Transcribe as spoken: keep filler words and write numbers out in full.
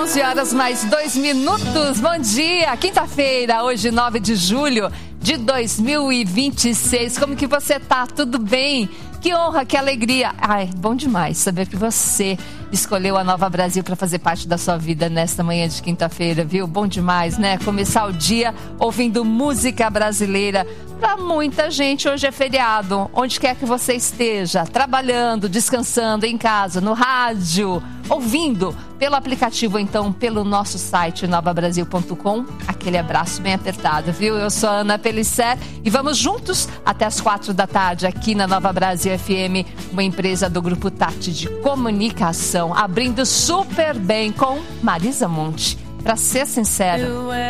onze horas mais dois minutos. Bom dia, quinta-feira, hoje nove de julho de dois mil e vinte e seis. Como que você tá? Tudo bem? Que honra, que alegria. Ai, bom demais saber que você escolheu a Nova Brasil para fazer parte da sua vida nesta manhã de quinta-feira, viu? Bom demais, né? Começar o dia ouvindo música brasileira. Para muita gente, hoje é feriado. Onde quer que você esteja, trabalhando, descansando, em casa, no rádio, ouvindo pelo aplicativo, então, pelo nosso site nova brasil ponto com. Aquele abraço bem apertado, viu? Eu sou a Ana Pelisser e vamos juntos até as quatro da tarde aqui na Nova Brasil F M, uma empresa do Grupo Tati de Comunicação, abrindo super bem com Marisa Monte. Para ser sincero,